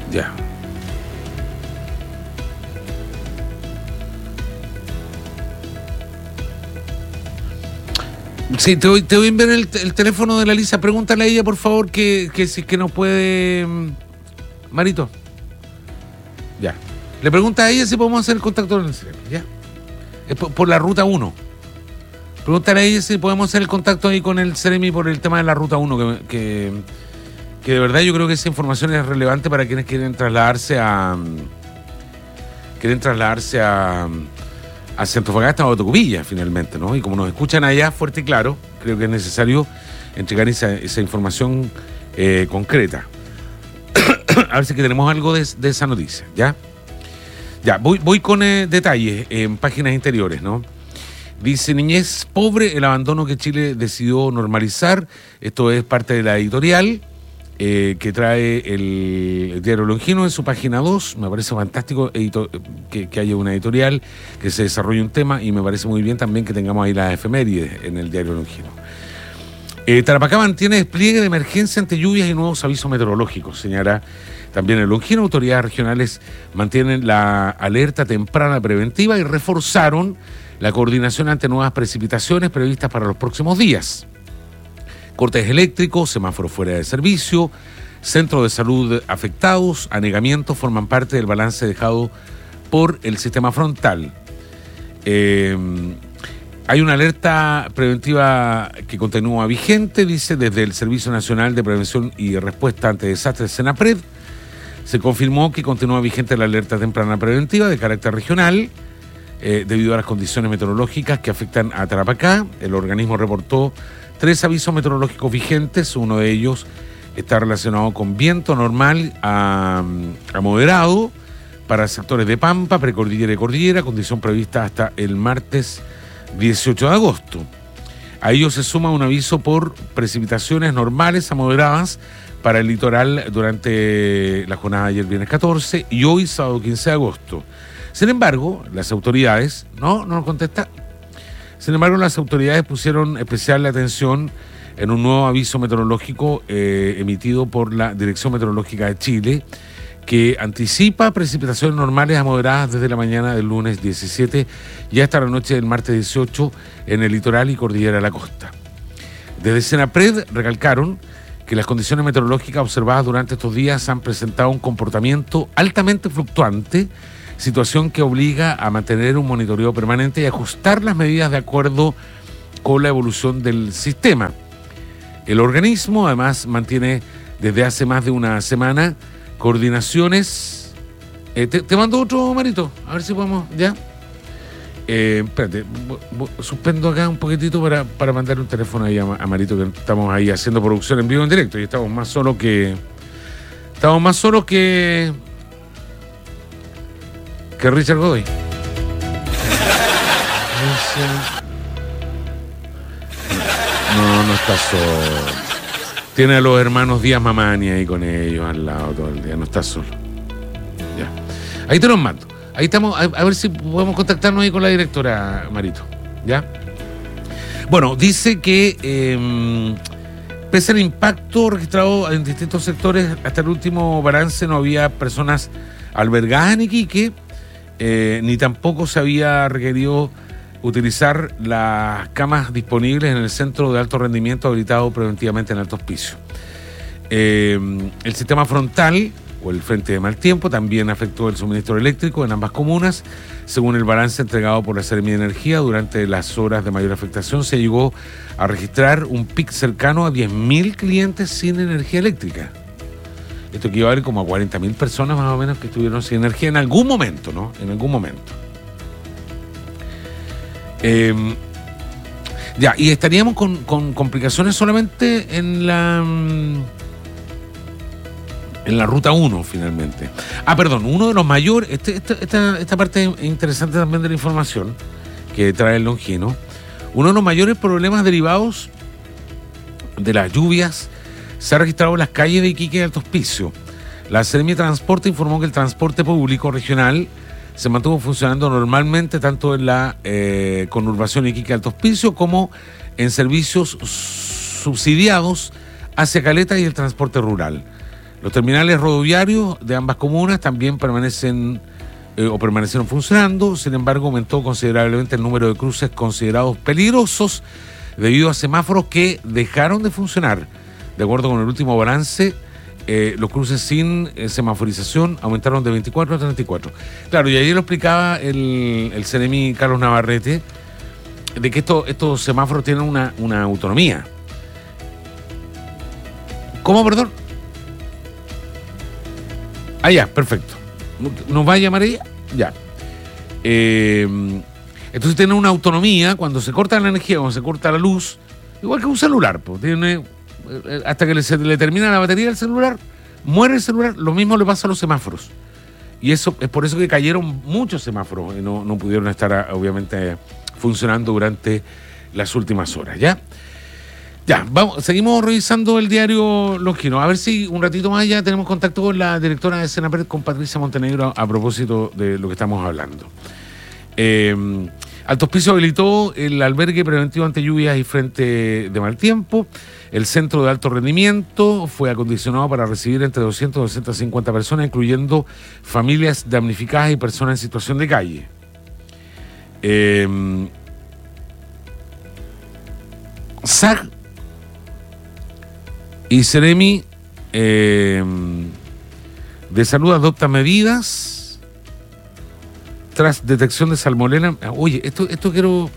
Ya. Sí, te voy a enviar el teléfono de la Lisa. Pregúntale a ella, por favor, que si que no puede... Marito. Ya. Le pregunta a ella si podemos hacer el contacto en el Ceremi. Ya. Es por la ruta 1. Pregúntale a ella si podemos hacer el contacto ahí con el Ceremi por el tema de la ruta 1, que de verdad yo creo que esa información es relevante para quienes quieren trasladarse a Antofagasta o a Tocopilla, finalmente, ¿no? Y como nos escuchan allá fuerte y claro, creo que es necesario entregar esa información concreta. A ver si que tenemos algo de esa noticia, ¿ya? Ya, voy con detalles en páginas interiores, ¿no? Dice: niñez pobre, el abandono que Chile decidió normalizar. Esto es parte de la editorial que trae el Diario Longino en su página 2. Me parece fantástico que haya una editorial, que se desarrolle un tema, y me parece muy bien también que tengamos ahí las efemérides en el Diario Longino. Tarapacá mantiene despliegue de emergencia ante lluvias y nuevos avisos meteorológicos, señala también el Longino. Autoridades regionales mantienen la alerta temprana preventiva y reforzaron la coordinación ante nuevas precipitaciones previstas para los próximos días. Cortes eléctricos, semáforos fuera de servicio, centros de salud afectados, anegamientos forman parte del balance dejado por el sistema frontal. Hay una alerta preventiva que continúa vigente, dice, desde el Servicio Nacional de Prevención y Respuesta ante Desastres, SENAPRED. Se confirmó que continúa vigente la alerta temprana preventiva de carácter regional debido a las condiciones meteorológicas que afectan a Tarapacá. El organismo reportó 3 avisos meteorológicos vigentes. Uno de ellos está relacionado con viento normal a moderado para sectores de Pampa, precordillera y cordillera, condición prevista hasta el martes 18 de agosto. A ello se suma un aviso por precipitaciones normales a moderadas para el litoral durante la jornada de ayer viernes 14 y hoy sábado 15 de agosto. Sin embargo, las autoridades... No nos contesta. Sin embargo, las autoridades pusieron especial atención en un nuevo aviso meteorológico emitido por la Dirección Meteorológica de Chile, que anticipa precipitaciones normales a moderadas desde la mañana del lunes 17 y hasta la noche del martes 18 en el litoral y cordillera de la costa. Desde SENAPRED recalcaron que las condiciones meteorológicas observadas durante estos días han presentado un comportamiento altamente fluctuante, situación que obliga a mantener un monitoreo permanente y ajustar las medidas de acuerdo con la evolución del sistema. El organismo además mantiene desde hace más de una semana coordinaciones. Te mando otro, Marito, a ver si podemos, ¿ya? Espérate, suspendo acá un poquitito para mandar un teléfono ahí a Marito, que estamos ahí haciendo producción en vivo en directo y estamos más solos que Richard Godoy. No está solo. Tiene a los hermanos Díaz Mamani ahí con ellos al lado todo el día, no está solo. Ya. Ahí te los mando. Ahí estamos, a ver si podemos contactarnos ahí con la directora, Marito. ¿Ya? Bueno, dice que pese al impacto registrado en distintos sectores, hasta el último balance no había personas albergadas en Iquique, ni tampoco se había requerido utilizar las camas disponibles en el centro de alto rendimiento habilitado preventivamente en Alto Hospicio. El sistema frontal o el frente de mal tiempo también afectó el suministro eléctrico en ambas comunas. Según el balance entregado por la Seremi de Energía, durante las horas de mayor afectación se llegó a registrar un pic cercano a 10.000 clientes sin energía eléctrica. Esto equivale como a 40.000 personas más o menos que estuvieron sin energía en algún momento, ¿no? En algún momento. Ya, y estaríamos con complicaciones solamente en la ruta 1 finalmente. Perdón, uno de los mayores, esta parte interesante también de la información que trae el Longino. Uno de los mayores problemas derivados de las lluvias se ha registrado en las calles de Iquique y Alto Hospicio. La Seremi de Transporte informó que el transporte público regional se mantuvo funcionando normalmente tanto en la conurbación Iquique Alto Hospicio como en servicios subsidiados hacia Caleta y el transporte rural. Los terminales rodoviarios de ambas comunas también permanecieron funcionando. Sin embargo, aumentó considerablemente el número de cruces considerados peligrosos debido a semáforos que dejaron de funcionar. De acuerdo con el último balance, los cruces sin semaforización aumentaron de 24 a 34. Claro, y ayer lo explicaba el CNMI Carlos Navarrete, de que estos semáforos tienen una autonomía. ¿Cómo, perdón? Ah, ya, perfecto. ¿Nos va a llamar ella? Ya. Entonces tiene una autonomía. Cuando se corta la energía, cuando se corta la luz, igual que un celular, pues, hasta que se le termina la batería del celular, muere el celular. Lo mismo le pasa a los semáforos. Y eso es por eso que cayeron muchos semáforos y no pudieron estar, obviamente, funcionando durante las últimas horas. ¿Ya? Ya, seguimos revisando el diario Longino. A ver si un ratito más ya tenemos contacto con la directora de Senapred, con Patricia Montenegro, a propósito de lo que estamos hablando. Alto Hospicio habilitó el albergue preventivo ante lluvias y frente de mal tiempo. El centro de alto rendimiento fue acondicionado para recibir entre 200 y 250 personas, incluyendo familias damnificadas y personas en situación de calle. SAG y CEREMI de Salud adopta medidas tras detección de salmonela. Oye, esto quiero...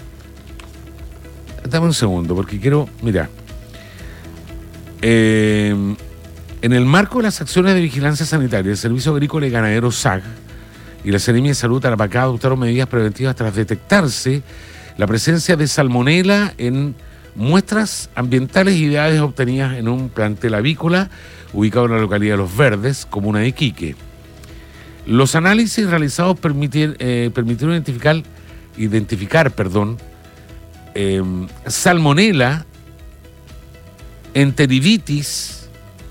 Dame un segundo, porque quiero... Mira. En el marco de las acciones de vigilancia sanitaria, el Servicio Agrícola y Ganadero SAG y la CEREMI de Salud Tarapacá adoptaron medidas preventivas tras detectarse la presencia de salmonela en muestras ambientales y de aves obtenidas en un plantel avícola ubicado en la localidad de Los Verdes, comuna de Iquique. Los análisis realizados permitieron identificar salmonela, enteritidis,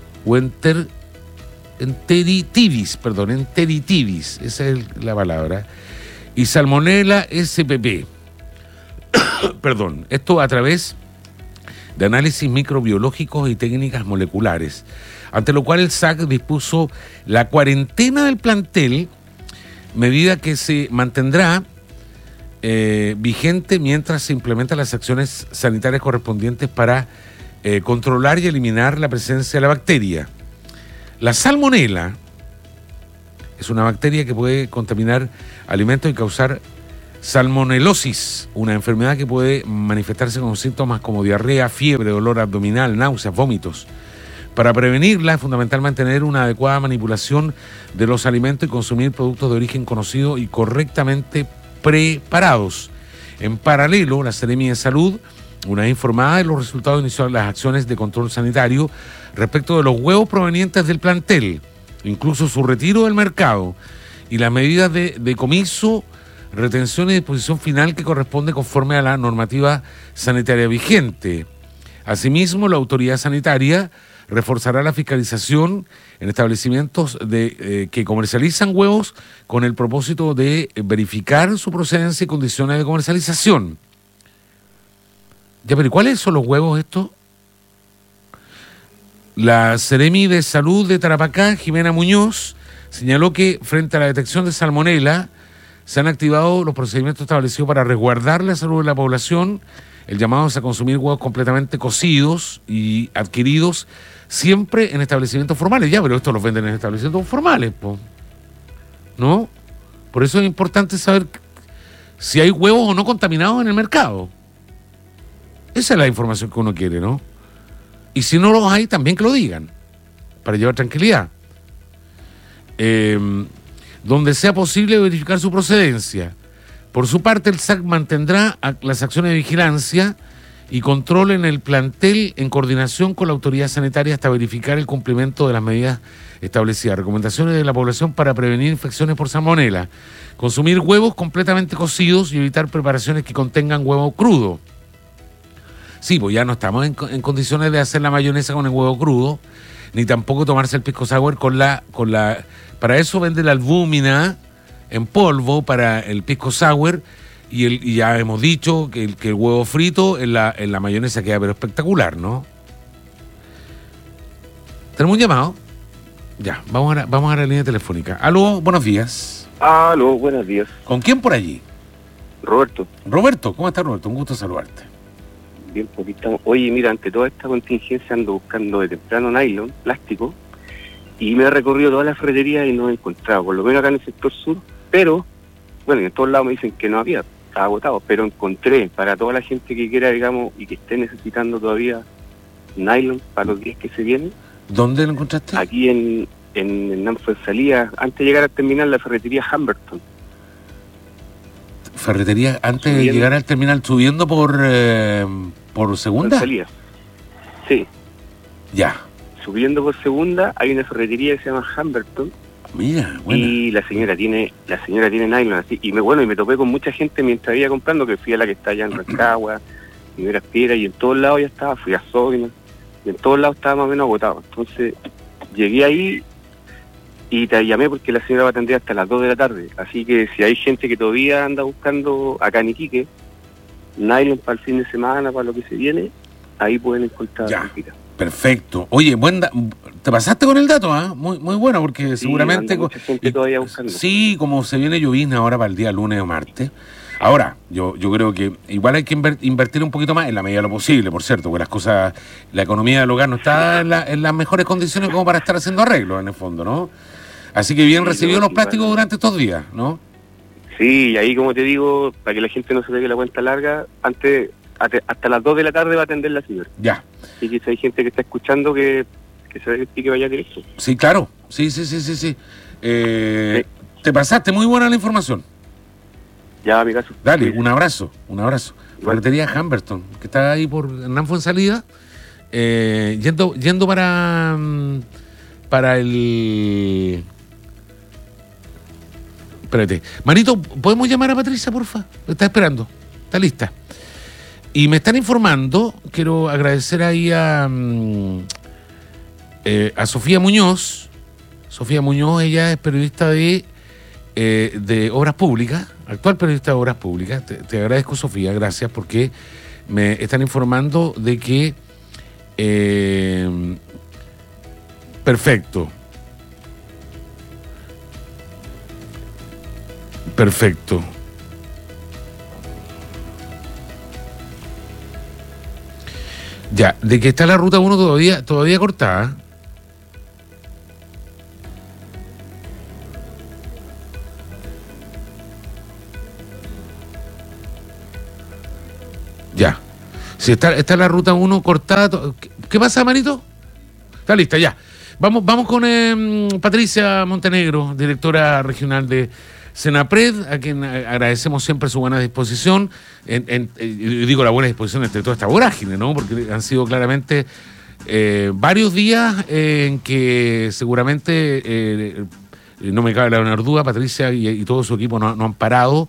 esa es la palabra, y salmonela spp. Esto a través de análisis microbiológicos y técnicas moleculares, ante lo cual el SAC dispuso la cuarentena del plantel, medida que se mantendrá vigente mientras se implementan las acciones sanitarias correspondientes para controlar y eliminar la presencia de la bacteria. La salmonela es una bacteria que puede contaminar alimentos y causar salmonelosis, una enfermedad que puede manifestarse con síntomas como diarrea, fiebre, dolor abdominal, náuseas, vómitos. Para prevenirla es fundamental mantener una adecuada manipulación de los alimentos y consumir productos de origen conocido y correctamente preparados. En paralelo, la CEREMI de Salud, una vez informada de los resultados, inició las acciones de control sanitario respecto de los huevos provenientes del plantel, incluso su retiro del mercado y las medidas de decomiso, retención y disposición final que corresponde conforme a la normativa sanitaria vigente. Asimismo, la autoridad sanitaria reforzará la fiscalización en establecimientos que comercializan huevos con el propósito de verificar su procedencia y condiciones de comercialización. Ya, pero ¿y cuáles son los huevos estos? La CEREMI de Salud de Tarapacá, Jimena Muñoz, señaló que frente a la detección de salmonela se han activado los procedimientos establecidos para resguardar la salud de la población. El llamado es a consumir huevos completamente cocidos y adquiridos siempre en establecimientos formales. Ya, pero estos los venden en establecimientos formales, ¿no? Por eso es importante saber si hay huevos o no contaminados en el mercado. Esa es la información que uno quiere, ¿no? Y si no los hay, también que lo digan, para llevar tranquilidad. Donde sea posible verificar su procedencia. Por su parte, el SAC mantendrá las acciones de vigilancia y control en el plantel en coordinación con la autoridad sanitaria hasta verificar el cumplimiento de las medidas establecidas. Recomendaciones de la población para prevenir infecciones por salmonela: consumir huevos completamente cocidos y evitar preparaciones que contengan huevo crudo. Sí, pues ya no estamos en condiciones de hacer la mayonesa con el huevo crudo, ni tampoco tomarse el pisco sour con la para eso vende la albúmina en polvo para el pisco sour, y ya hemos dicho que el huevo frito en la mayonesa queda pero espectacular, ¿no? ¿Tenemos un llamado? Ya, vamos a la línea telefónica. Aló, buenos días. Aló, buenos días. ¿Con quién por allí? Roberto. Roberto, ¿cómo estás, Roberto? Un gusto saludarte. Bien, porque estamos... Oye, mira, ante toda esta contingencia ando buscando de temprano nylon, plástico, y me he recorrido toda la ferretería y no he encontrado, por lo menos acá en el sector sur, pero, bueno, en todos lados me dicen que no había, estaba agotado, pero encontré para toda la gente que quiera, digamos, y que esté necesitando todavía nylon para los días que se vienen. ¿Dónde lo encontraste? Aquí en Nanfuensalía, antes de llegar al terminal, la ferretería Humberton. Ferretería, antes de Subiendo. llegar al terminal, subiendo por segunda. Fuensalía. Sí. Ya. Subiendo por segunda hay una ferretería que se llama Humberton. Mira, bueno. Y la señora tiene nylon así. Y me topé con mucha gente mientras iba comprando, que fui a la que está allá en Rancagua, Primeras Piedras, y en todos lados ya estaba, fui a Sóvina, y en todos lados estaba más o menos agotado. Entonces llegué ahí y te llamé porque la señora va a atender hasta las 2 de la tarde. Así que si hay gente que todavía anda buscando acá en Iquique nylon para el fin de semana, para lo que se viene, ahí pueden encontrar. Ya. Perfecto. Oye, te pasaste con el dato, ¿ah? Muy bueno, porque Sí, seguramente... anda mucha gente todavía buscando. Sí, como se viene llovizna ahora para el día lunes o martes. Ahora, yo creo que igual hay que invertir un poquito más en la medida de lo posible, por cierto, porque las cosas, la economía del hogar no está en las mejores condiciones como para estar haciendo arreglos, en el fondo, ¿no? Así que bien Sí, recibido no, los plásticos durante estos días, ¿no? Sí, y ahí, como te digo, para que la gente no se pegue la cuenta larga, hasta las 2 de la tarde va a atender la señora. Ya. Y que si hay gente que está escuchando que se que vaya directo. Sí, claro. Sí. Sí. Te pasaste, muy buena la información. Ya, mi caso. Dale, Sí. un abrazo. Igual. Ferretería Humberton, que está ahí por Hernán Fuensalida, yendo para el... Espérate. Marito, ¿podemos llamar a Patricia, porfa? Está esperando. Está lista. Y me están informando, quiero agradecer ahí a Sofía Muñoz. Sofía Muñoz, ella es periodista de Obras Públicas, actual periodista de Obras Públicas. Te agradezco, Sofía, gracias, porque me están informando de que... Perfecto. Ya, de que está la ruta 1 todavía cortada. Ya. Si está la ruta 1 cortada. ¿Qué pasa, Marito? Está lista, ya. Vamos con Patricia Montenegro, directora regional de Senapred, a quien agradecemos siempre su buena disposición. Digo la buena disposición entre toda esta vorágine, ¿no? Porque han sido claramente varios días en que seguramente, no me cabe la menor duda, Patricia y todo su equipo no han parado.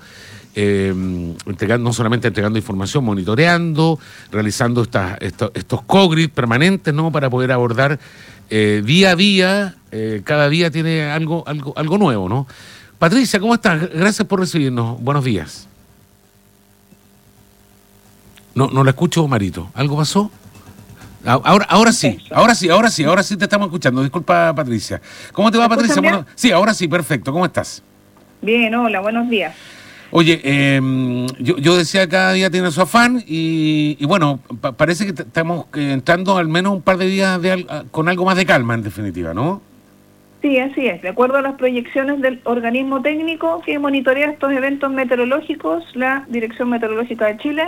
No solamente entregando información, monitoreando, realizando estos co-grid permanentes, ¿no? Para poder abordar día a día, cada día tiene algo nuevo, ¿no? Patricia, ¿cómo estás? Gracias por recibirnos. Buenos días. No la escucho, Marito. ¿Algo pasó? Ahora sí te estamos escuchando. Disculpa, Patricia. ¿Cómo te va, Patricia? Bueno, sí, ahora sí, perfecto. ¿Cómo estás? Bien, hola, buenos días. Oye, yo decía cada día tiene su afán y bueno, parece que estamos entrando al menos un par de días con algo más de calma, en definitiva, ¿no? Sí, así es. De acuerdo a las proyecciones del organismo técnico que monitorea estos eventos meteorológicos, la Dirección Meteorológica de Chile,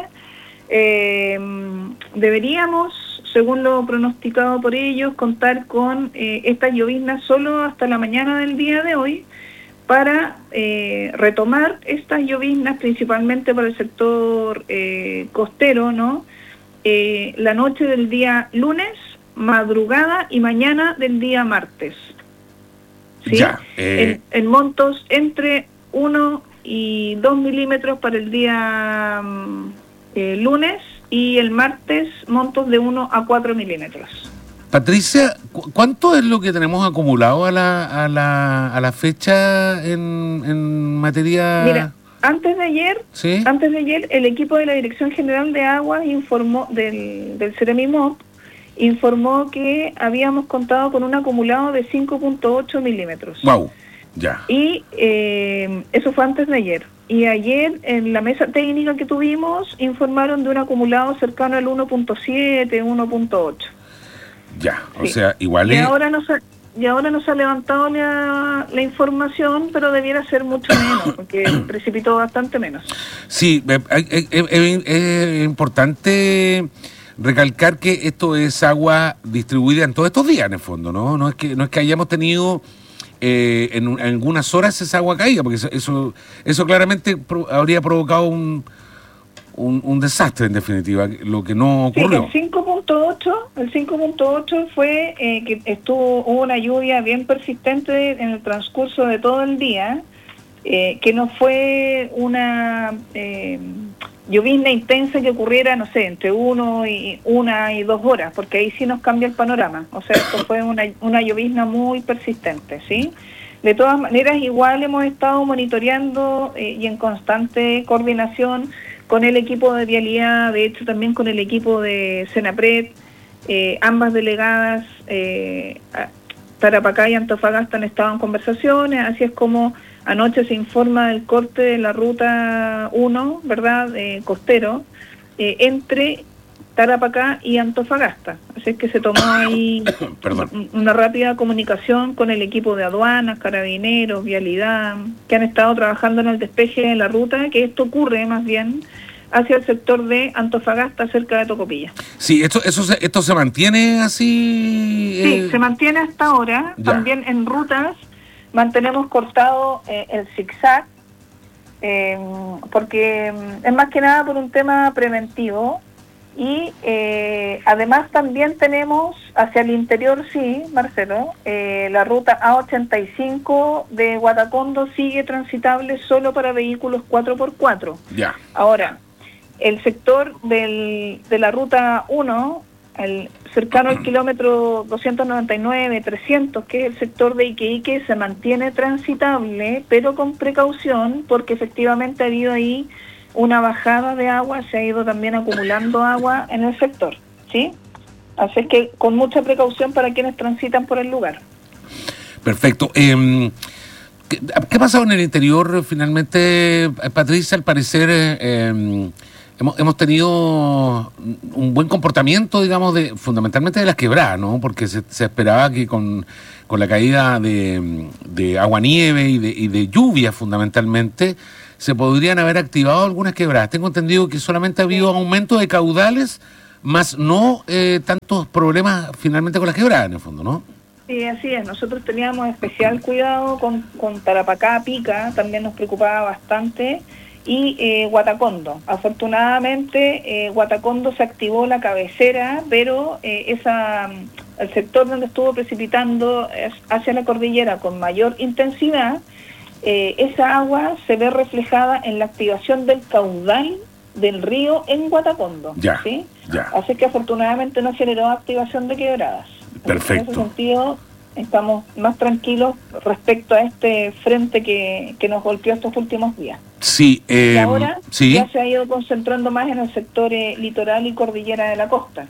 deberíamos, según lo pronosticado por ellos, contar con estas lloviznas solo hasta la mañana del día de hoy, para retomar estas lloviznas principalmente para el sector costero, ¿no? La noche del día lunes, madrugada y mañana del día martes. ¿Sí? Ya, en montos entre 1 y 2 milímetros para el día lunes y el martes montos de 1 a 4 milímetros. Patricia, ¿cuánto es lo que tenemos acumulado a la fecha en materia...? Mira, antes de ayer, el equipo de la Dirección General de Aguas informó del Ceremimop, informó que habíamos contado con un acumulado de 5.8 milímetros. ¡Wow! Ya. Y eso fue antes de ayer. Y ayer en la mesa técnica que tuvimos informaron de un acumulado cercano al 1.7, 1.8. Ya, sí. O sea, igual y es... ahora nos ha levantado la información, pero debiera ser mucho menos, porque precipitó bastante menos. Sí, es importante recalcar que esto es agua distribuida en todos estos días, en el fondo, ¿no? No es que hayamos tenido en algunas horas esa agua caída, porque eso claramente habría provocado un desastre, en definitiva, lo que no ocurrió. Sí, el 5.8 fue que hubo una lluvia bien persistente en el transcurso de todo el día, que no fue una llovizna intensa que ocurriera, no sé, entre 1 y 2 horas, porque ahí sí nos cambia el panorama. O sea, esto fue una llovizna muy persistente, ¿sí? De todas maneras, igual hemos estado monitoreando y en constante coordinación con el equipo de Vialidad, de hecho también con el equipo de Senapred, ambas delegadas, Tarapacá y Antofagasta, han estado en conversaciones, así es como anoche se informa del corte de la ruta 1, ¿verdad?, costero, entre Tarapacá y Antofagasta. Así es que se tomó ahí una rápida comunicación con el equipo de aduanas, carabineros, vialidad, que han estado trabajando en el despeje de la ruta, que esto ocurre más bien hacia el sector de Antofagasta, cerca de Tocopilla. Sí, esto se mantiene así. Sí, se mantiene hasta ahora. Ya. También en rutas mantenemos cortado el zigzag, porque es más que nada por un tema preventivo. Y además también tenemos hacia el interior, sí, Marcelo, la ruta A85 de Guatacondo sigue transitable solo para vehículos 4x4. Ya. Ahora, el sector de la ruta 1, cercano al kilómetro 299-300, que es el sector de Iquique, se mantiene transitable, pero con precaución, porque efectivamente ha habido ahí una bajada de agua, se ha ido también acumulando agua en el sector, ¿sí? Así es que con mucha precaución para quienes transitan por el lugar. Perfecto. ¿Qué ha pasado en el interior finalmente, Patricia? Al parecer hemos tenido un buen comportamiento, digamos, fundamentalmente de las quebradas, ¿no? Porque se esperaba que con la caída de agua-nieve y de lluvia, fundamentalmente, se podrían haber activado algunas quebradas. Tengo entendido que solamente ha habido aumento de caudales, más no tantos problemas finalmente con las quebradas, en el fondo, ¿no? Sí, así es. Nosotros teníamos especial cuidado con Tarapacá, Pica, también nos preocupaba bastante, y Guatacondo. Afortunadamente, Guatacondo se activó la cabecera, pero el sector donde estuvo precipitando hacia la cordillera con mayor intensidad, esa agua se ve reflejada en la activación del caudal del río en Guatacondo. Ya, ¿sí? ya. Así que afortunadamente no generó activación de quebradas. Perfecto. En ese sentido, estamos más tranquilos respecto a este frente que nos golpeó estos últimos días. Sí. Y ahora sí. Ya se ha ido concentrando más en el sector litoral y cordillera de la costa.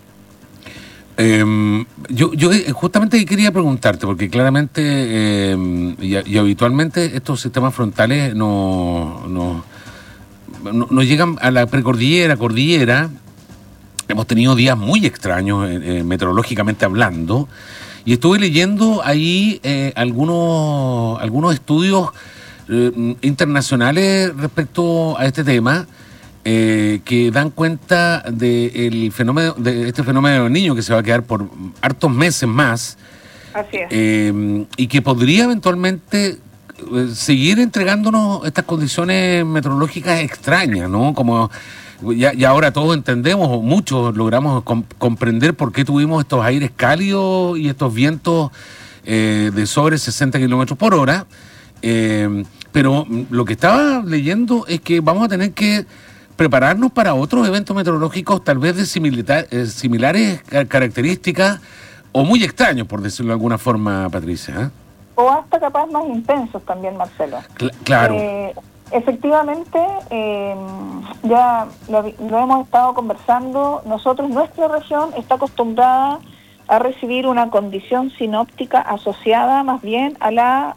Yo justamente quería preguntarte, porque claramente y habitualmente estos sistemas frontales no llegan a la precordillera, cordillera. Hemos tenido días muy extraños meteorológicamente hablando, y estuve leyendo ahí algunos estudios internacionales respecto a este tema, que dan cuenta de este fenómeno del Niño, que se va a quedar por hartos meses más. Así es. Y que podría eventualmente seguir entregándonos estas condiciones meteorológicas extrañas, ¿no? Como ya ahora todos entendemos, o muchos logramos comprender por qué tuvimos estos aires cálidos y estos vientos de sobre 60 kilómetros por hora. Pero lo que estaba leyendo es que vamos a tener que prepararnos para otros eventos meteorológicos tal vez de similares características, o muy extraños, por decirlo de alguna forma, Patricia, ¿eh? O hasta capaz más intensos también, Marcelo. Claro. Efectivamente, ya lo hemos estado conversando. Nosotros, nuestra región está acostumbrada a recibir una condición sinóptica asociada más bien a la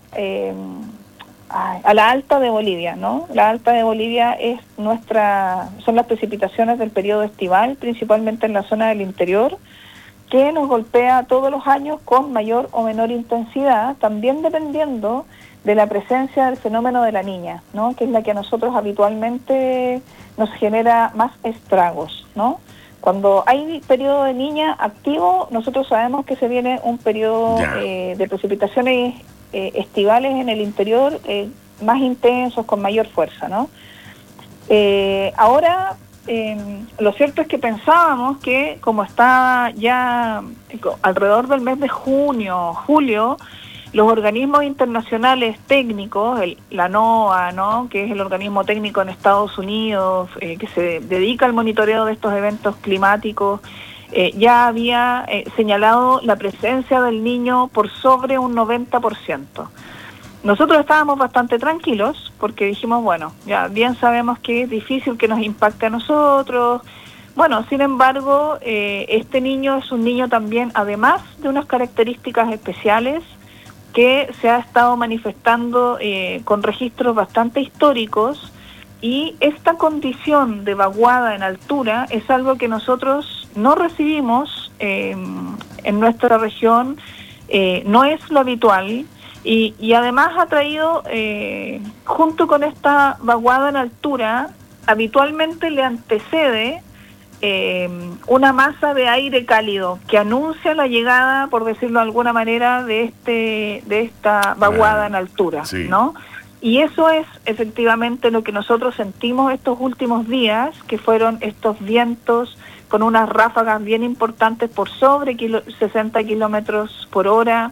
alta de Bolivia, ¿no? La alta de Bolivia son las precipitaciones del periodo estival, principalmente en la zona del interior, que nos golpea todos los años con mayor o menor intensidad, también dependiendo de la presencia del fenómeno de la niña, ¿no? Que es la que a nosotros habitualmente nos genera más estragos, ¿no? Cuando hay periodo de niña activo, nosotros sabemos que se viene un periodo de precipitaciones estivales en el interior más intensos, con mayor fuerza, ¿no? Ahora, lo cierto es que pensábamos que como está ya alrededor del mes de junio, julio, los organismos internacionales técnicos, la NOAA, ¿no?, que es el organismo técnico en Estados Unidos, que se dedica al monitoreo de estos eventos climáticos, ya había señalado la presencia del niño por sobre un 90%. Nosotros estábamos bastante tranquilos porque dijimos, bueno, ya bien sabemos que es difícil que nos impacte a nosotros. Bueno, sin embargo, este niño es un niño también, además de unas características especiales, que se ha estado manifestando con registros bastante históricos, y esta condición de vaguada en altura es algo que nosotros no recibimos en nuestra región, no es lo habitual, y además ha traído, junto con esta vaguada en altura, habitualmente le antecede una masa de aire cálido que anuncia la llegada, por decirlo de alguna manera, de esta vaguada en altura, sí, ¿no? Y eso es efectivamente lo que nosotros sentimos estos últimos días, que fueron estos vientos con unas ráfagas bien importantes por sobre 60 kilómetros por hora,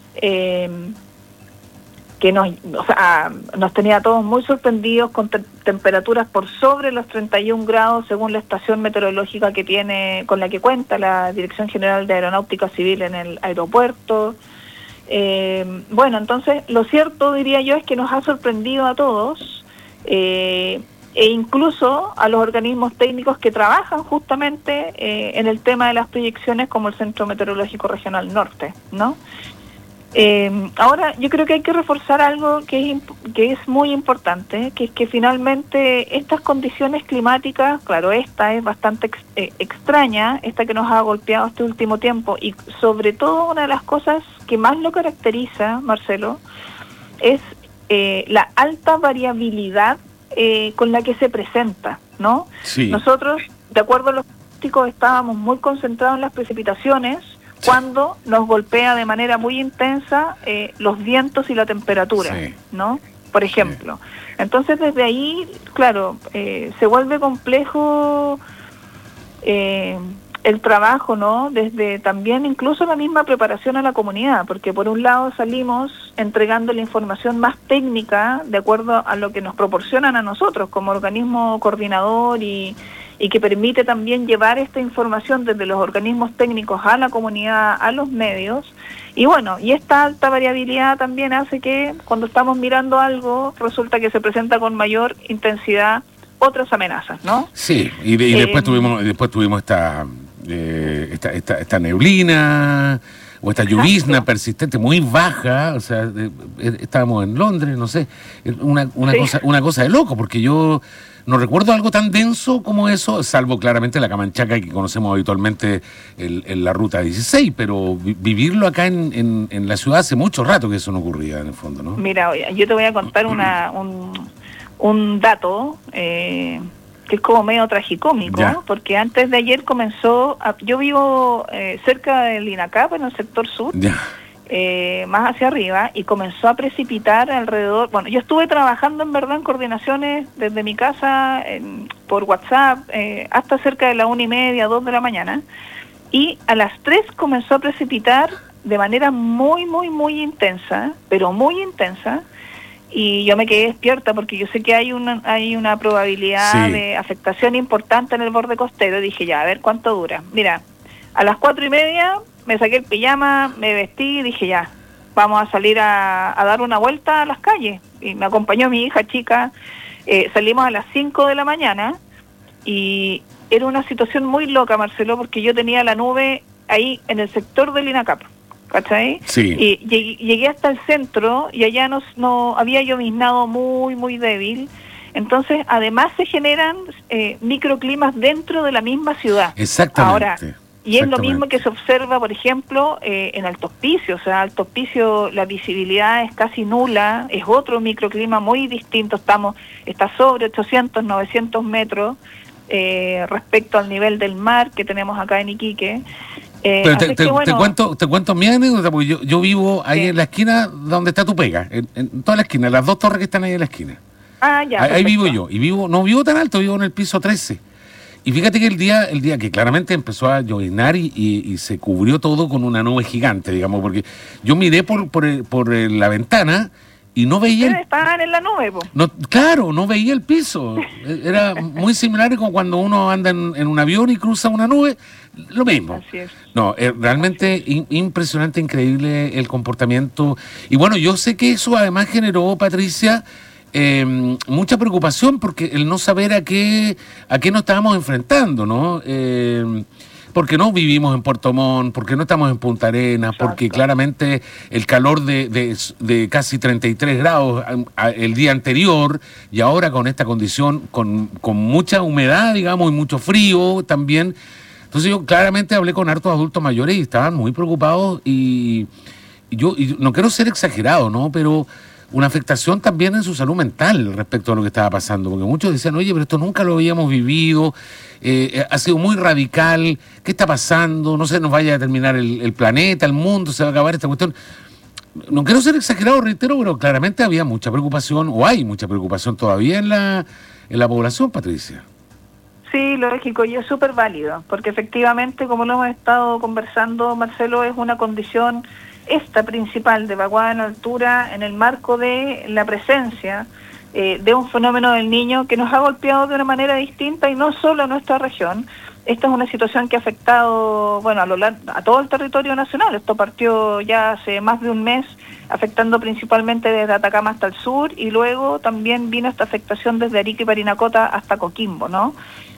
que nos tenía a todos muy sorprendidos, con temperaturas por sobre los 31 grados según la estación meteorológica con la que cuenta la Dirección General de Aeronáutica Civil en el aeropuerto. Bueno, entonces lo cierto, diría yo, es que nos ha sorprendido a todos, e incluso a los organismos técnicos que trabajan justamente en el tema de las proyecciones, como el Centro Meteorológico Regional Norte, ¿no? Ahora, yo creo que hay que reforzar algo que es muy importante, que es que finalmente estas condiciones climáticas, claro, esta es bastante extraña, esta que nos ha golpeado este último tiempo, y sobre todo una de las cosas que más lo caracteriza, Marcelo, es la alta variabilidad con la que se presenta, ¿no? Sí. Nosotros, de acuerdo a los pronósticos, estábamos muy concentrados en las precipitaciones, cuando nos golpea de manera muy intensa los vientos y la temperatura, sí, ¿no? Por ejemplo. Sí. Entonces, desde ahí, claro, se vuelve complejo el trabajo, ¿no? Desde también incluso la misma preparación a la comunidad, porque por un lado salimos entregando la información más técnica de acuerdo a lo que nos proporcionan a nosotros como organismo coordinador y que permite también llevar esta información desde los organismos técnicos a la comunidad, a los medios. Y bueno, y esta alta variabilidad también hace que cuando estamos mirando algo, resulta que se presenta con mayor intensidad otras amenazas, ¿no? Sí, y después tuvimos esta neblina, o esta llovizna persistente muy baja, o sea, estábamos en Londres, no sé, una cosa de loco, porque yo no recuerdo algo tan denso como eso, salvo claramente la Camanchaca que conocemos habitualmente en la Ruta 16, pero vivirlo acá en la ciudad hace mucho rato que eso no ocurría en el fondo, ¿no? Mira, yo te voy a contar un dato que es como medio tragicómico, ¿no? Porque antes de ayer yo vivo cerca del INACAP, en el sector sur, más hacia arriba, y comenzó a precipitar alrededor. Bueno, yo estuve trabajando en verdad en coordinaciones desde mi casa por WhatsApp hasta cerca de la 1:30, 2 de la mañana, y a las 3 comenzó a precipitar de manera muy, muy, muy intensa, pero muy intensa, y yo me quedé despierta porque yo sé que hay una probabilidad de afectación importante en el borde costero. Dije, ya, a ver cuánto dura. Mira, a las 4:30 me saqué el pijama, me vestí y dije, ya, vamos a salir a dar una vuelta a las calles. Y me acompañó mi hija chica, salimos a las 5 de la mañana y era una situación muy loca, Marcelo, porque yo tenía la nube ahí en el sector del INACAP, ¿cachai? Sí. Y llegué hasta el centro y allá no había lloviznado muy, muy débil. Entonces, además se generan microclimas dentro de la misma ciudad. Exactamente. Ahora, y es lo mismo que se observa, por ejemplo, en Alto Hospicio. O sea, Alto Hospicio la visibilidad es casi nula, es otro microclima muy distinto. Está sobre 800, 900 metros respecto al nivel del mar que tenemos acá en Iquique. Pero te cuento mi anécdota, porque yo vivo ahí en la esquina donde está tu pega, en toda la esquina, las dos torres que están ahí en la esquina. Ah, ya. Ahí vivo yo, y no vivo tan alto, vivo en el piso 13. Y fíjate que el día que claramente empezó a lloviznar y se cubrió todo con una nube gigante, digamos, porque yo miré por la ventana y no veía... Estaban en la nube, po. No, claro, no veía el piso. Era muy similar como cuando uno anda en un avión y cruza una nube, lo mismo. Así es. No, realmente impresionante, increíble el comportamiento. Y bueno, yo sé que eso además generó, Patricia, mucha preocupación porque el no saber a qué nos estábamos enfrentando, ¿no? Porque no vivimos en Puerto Montt, porque no estamos en Punta Arenas, porque claramente el calor de casi 33 grados el día anterior y ahora con esta condición, con mucha humedad, digamos, y mucho frío también. Entonces yo claramente hablé con hartos adultos mayores y estaban muy preocupados y yo no quiero ser exagerado, ¿no? Pero una afectación también en su salud mental respecto a lo que estaba pasando, porque muchos decían, oye, pero esto nunca lo habíamos vivido, ha sido muy radical, ¿qué está pasando? No se nos vaya a terminar el planeta, el mundo, se va a acabar esta cuestión. No quiero ser exagerado, reitero, pero claramente había mucha preocupación, o hay mucha preocupación todavía en la población, Patricia. Sí, lógico, y es súper válido, porque efectivamente, como lo hemos estado conversando, Marcelo, es una condición esta principal de vaguada en altura en el marco de la presencia de un fenómeno del Niño que nos ha golpeado de una manera distinta y no solo a nuestra región. Esta es una situación que ha afectado, bueno, a todo el territorio nacional. Esto partió ya hace más de un mes, afectando principalmente desde Atacama hasta el sur, y luego también vino esta afectación desde Arica y Parinacota hasta Coquimbo, ¿no?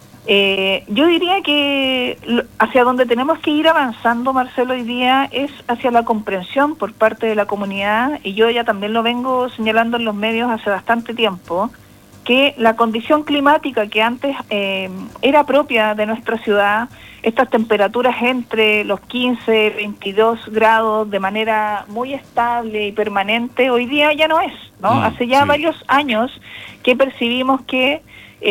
Yo diría que hacia donde tenemos que ir avanzando, Marcelo, hoy día es hacia la comprensión por parte de la comunidad, y yo ya también lo vengo señalando en los medios hace bastante tiempo, que la condición climática que antes era propia de nuestra ciudad, estas temperaturas entre los 15, 22 grados de manera muy estable y permanente, hoy día ya no es, ¿no? Hace ya varios años que percibimos que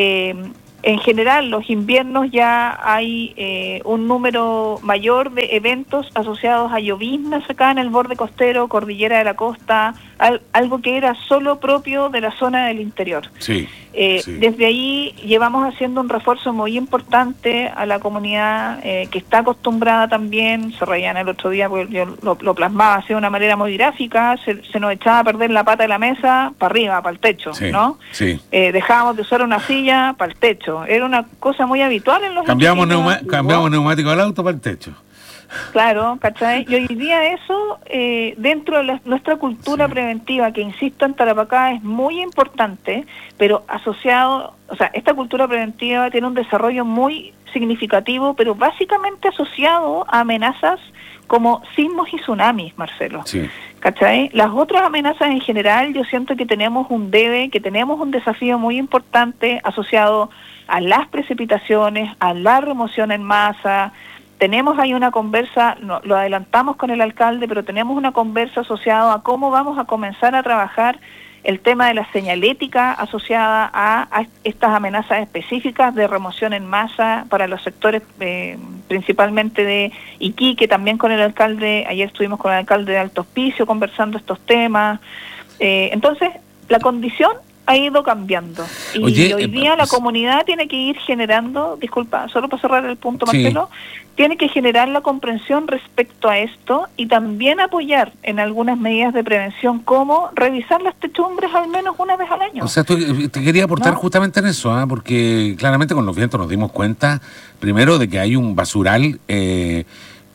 en general, los inviernos ya hay un número mayor de eventos asociados a lloviznas acá en el borde costero, cordillera de la costa, algo que era solo propio de la zona del interior. Sí, Desde ahí llevamos haciendo un refuerzo muy importante a la comunidad que está acostumbrada también, se reían el otro día porque yo lo plasmaba así de una manera muy gráfica, se nos echaba a perder la pata de la mesa para arriba, para el techo, ¿no? Sí. Dejábamos de usar una silla para el techo. Era una cosa muy habitual en los cambiamos neumático al auto para el techo. Claro, ¿cachai? Y hoy día eso, dentro de nuestra cultura preventiva, que insisto en Tarapacá es muy importante, pero asociado, o sea, esta cultura preventiva tiene un desarrollo muy significativo, pero básicamente asociado a amenazas como sismos y tsunamis, Marcelo. Sí. ¿Cachai? Las otras amenazas en general, yo siento que tenemos un desafío muy importante asociado a las precipitaciones, a la remoción en masa. Tenemos ahí una conversa, lo adelantamos con el alcalde, pero tenemos una conversa asociada a cómo vamos a comenzar a trabajar el tema de la señalética asociada a estas amenazas específicas de remoción en masa para los sectores principalmente de Iquique, también con el alcalde. Ayer estuvimos con el alcalde de Alto Hospicio conversando estos temas. Entonces, la condición ha ido cambiando. Y hoy día la comunidad tiene que ir generando, disculpa, solo para cerrar el punto, Marcelo, tiene que generar la comprensión respecto a esto y también apoyar en algunas medidas de prevención, como revisar las techumbres al menos una vez al año. O sea, te quería aportar justamente en eso, porque claramente con los vientos nos dimos cuenta, primero, de que hay un basural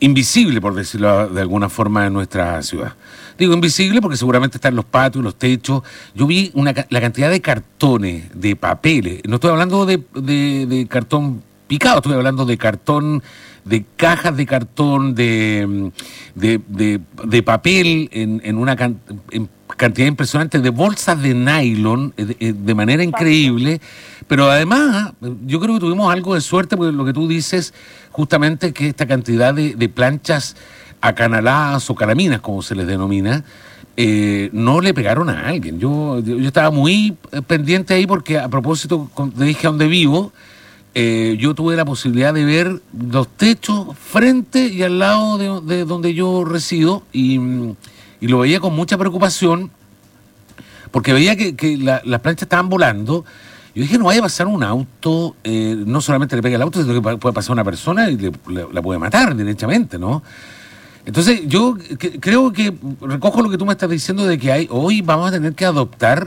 invisible, por decirlo de alguna forma, en nuestra ciudad. Digo invisible porque seguramente está en los patios, los techos. Yo vi la cantidad de cartones, de papeles. No estoy hablando de cartón picado, estoy hablando de cartón, de cajas de cartón, de papel en una cantidad impresionante, de bolsas de nylon de manera increíble. Pero además, yo creo que tuvimos algo de suerte, porque lo que tú dices, justamente, que esta cantidad de planchas acanaladas o caraminas, como se les denomina, no le pegaron a alguien. Yo estaba muy pendiente ahí porque, a propósito, te dije a donde vivo, yo tuve la posibilidad de ver los techos frente y al lado de donde yo resido y lo veía con mucha preocupación porque veía que las planchas estaban volando. Yo dije, no vaya a pasar un auto, no solamente le pega el auto, sino que puede pasar una persona y la puede matar directamente, ¿no? Entonces, yo creo que recojo lo que tú me estás diciendo de que hoy vamos a tener que adoptar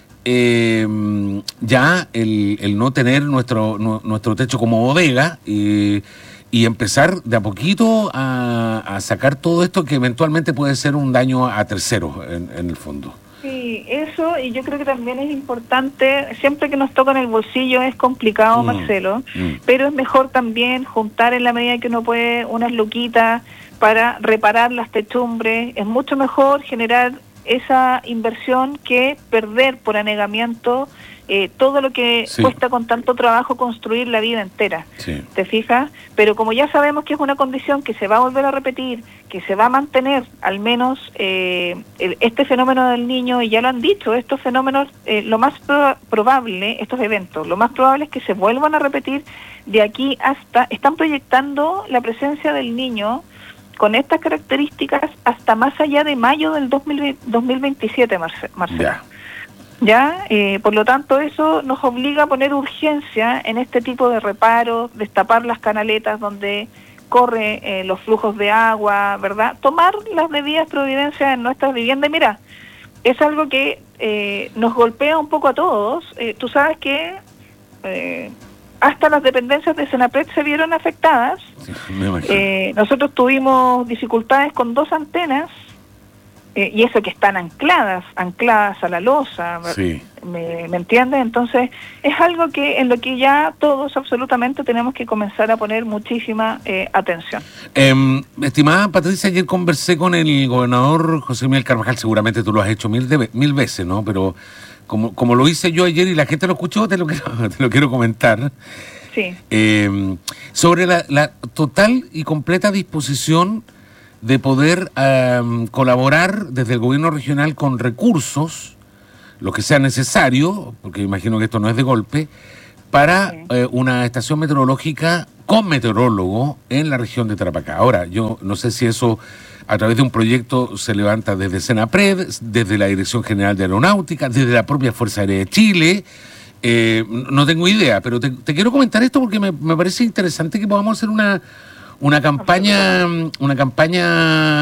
ya el no tener nuestro techo como bodega y empezar de a poquito a sacar todo esto que eventualmente puede ser un daño a terceros en el fondo. Sí, eso, y yo creo que también es importante, siempre que nos toca en el bolsillo es complicado, Marcelo, pero es mejor también juntar en la medida que uno puede unas luquitas para reparar las techumbres. Es mucho mejor generar esa inversión que perder por anegamiento todo lo que cuesta con tanto trabajo construir la vida entera. Sí. ¿Te fijas? Pero como ya sabemos que es una condición que se va a volver a repetir, que se va a mantener, al menos este fenómeno del Niño, y ya lo han dicho, estos fenómenos, lo más probable, estos eventos, lo más probable es que se vuelvan a repetir de aquí hasta, están proyectando la presencia del Niño con estas características hasta más allá de mayo del 2027, Marcelo. ¿Ya? Por lo tanto, eso nos obliga a poner urgencia en este tipo de reparos, destapar las canaletas donde corre los flujos de agua, ¿verdad? Tomar las debidas providencias en nuestras viviendas. Mira, es algo que nos golpea un poco a todos. Tú sabes que hasta las dependencias de Senapred se vieron afectadas. Sí, me imagino. Nosotros tuvimos dificultades con 2 antenas, y eso que están ancladas a la losa, sí. ¿Me entiendes? Entonces, es algo que en lo que ya todos absolutamente tenemos que comenzar a poner muchísima atención. Estimada Patricia, ayer conversé con el gobernador José Miguel Carvajal, seguramente tú lo has hecho mil veces, ¿no? Pero como lo hice yo ayer y la gente lo escuchó, te lo quiero comentar. Sí. Sobre la total y completa disposición de poder colaborar desde el gobierno regional con recursos, lo que sea necesario, porque imagino que esto no es de golpe, para una estación meteorológica con meteorólogo en la región de Tarapacá. Ahora, yo no sé si eso a través de un proyecto se levanta desde Senapred, desde la Dirección General de Aeronáutica, desde la propia Fuerza Aérea de Chile. No tengo idea, pero te quiero comentar esto porque me parece interesante que podamos hacer una campaña